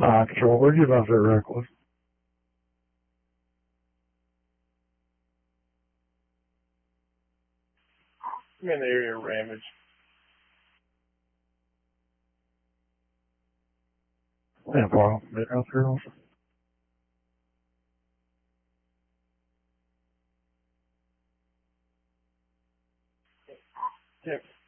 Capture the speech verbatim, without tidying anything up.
Uh, control, where'd you left it reckless? I'm in the area of Ramage. Yeah, Paul, mid-house girls. Yep.